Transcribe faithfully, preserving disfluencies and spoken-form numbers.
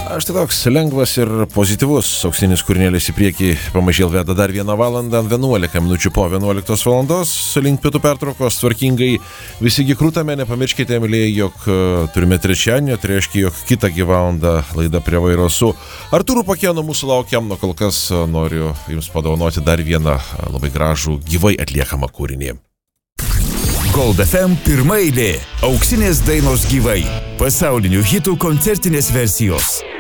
Aš tai toks lengvas ir pozityvus auksinis kūrinėlis į priekį pamažėl veda dar vieną valandą, vienuolika minučių po vienuoliktos valandos, link pietų pertraukos tvarkingai visi gikrūtame, nepamirškite, mylėjai, jog turime trečiadienį, tai reiškia, jog kitą valandą laida prie vairo su Artūru Pakėnu mūsų laukiam, nuo kol kas noriu jums padovanoti dar vieną labai gražų gyvai atliekamą kūrinį. Gold F M pirma eilė. Auksinės dainos gyvai. Pasaulinių hitų koncertinės versijos.